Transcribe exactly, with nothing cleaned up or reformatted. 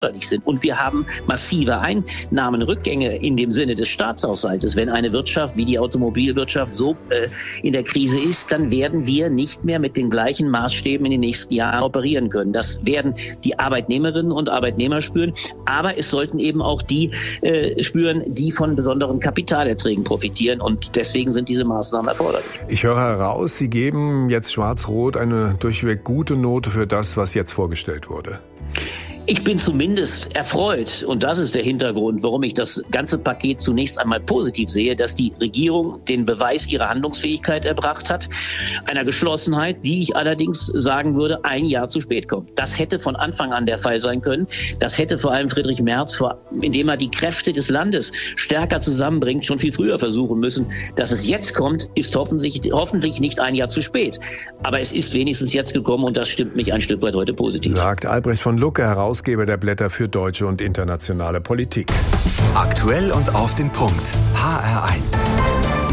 sind. Und wir haben massive Einnahmenrückgänge in dem Sinne des Staatshaushaltes. Wenn eine Wirtschaft wie die Automobilwirtschaft so äh, in der Krise ist, dann werden wir nicht mehr mit den gleichen Maßstäben in den nächsten Jahren operieren können. Das werden die Arbeitnehmerinnen und Arbeitnehmer spüren, aber es sollten eben auch die äh, spüren, die von besonderen Kapitalerträgen profitieren, und deswegen sind diese Maßnahmen erforderlich. Ich höre heraus, Sie geben jetzt Schwarz-Rot eine durchweg gute Note für das, was jetzt vorgestellt wurde. Ich bin zumindest erfreut, und das ist der Hintergrund, warum ich das ganze Paket zunächst einmal positiv sehe, dass die Regierung den Beweis ihrer Handlungsfähigkeit erbracht hat, einer Geschlossenheit, die ich allerdings sagen würde, ein Jahr zu spät kommt. Das hätte von Anfang an der Fall sein können. Das hätte vor allem Friedrich Merz, indem er die Kräfte des Landes stärker zusammenbringt, schon viel früher versuchen müssen. Dass es jetzt kommt, ist hoffentlich, hoffentlich nicht ein Jahr zu spät. Aber es ist wenigstens jetzt gekommen, und das stimmt mich ein Stück weit heute positiv. Sagt Albrecht von Lucke, heraus Herausgeber der Blätter für deutsche und internationale Politik. Aktuell und auf den Punkt. H R eins.